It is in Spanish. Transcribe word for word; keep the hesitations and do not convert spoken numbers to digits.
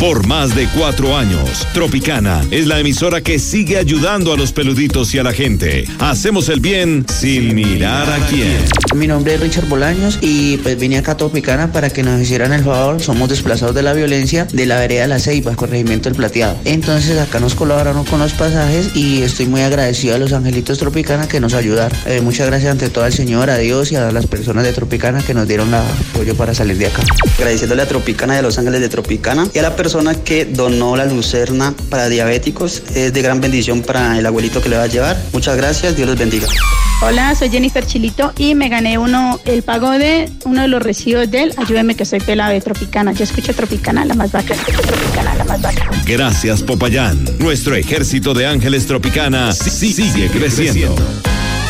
por más de cuatro años. Tropicana es la emisora que sigue ayudando a los peluditos y a la gente. Hacemos el bien sin mirar a quién. Mi nombre es Richard Bolaños y pues vine acá a Tropicana para que nos hicieran el favor. Somos desplazados de la violencia de la vereda La Ceiba, corregimiento El Plateado. Entonces acá nos colaboraron con los pasajes y estoy muy agradecido a los angelitos Tropicana que nos ayudaron. Eh, muchas gracias ante todo al Señor, a Dios y a las personas de Tropicana que nos dieron el apoyo para salir de acá. Agradeciéndole a Tropicana y a los ángeles de Tropicana y a la persona que donó la lucerna para diabéticos. Es de gran bendición para el abuelito que le va a llevar. Muchas gracias, Dios los bendiga. Hola, soy Jennifer Chilito y me gané uno, el pago de uno de los recibos del Ayúdeme que soy pelado de Tropicana. Yo escucho Tropicana, la más bacana. Tropicana, la más bacana. Gracias, Popayán. Nuestro ejército de ángeles Tropicana sí, sigue creciendo.